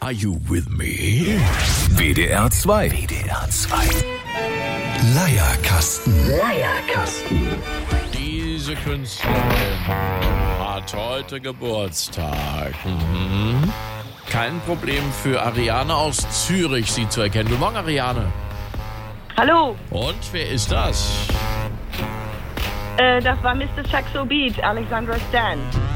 Are you with me? WDR 2. WDR 2. Leierkasten. Diese Künstlerin hat heute Geburtstag. Kein Problem für Ariane aus Zürich, sie zu erkennen. Guten Morgen, Ariane. Hallo, Und wer ist das? das war Mr. Saxo Beat, Alexandra Stan.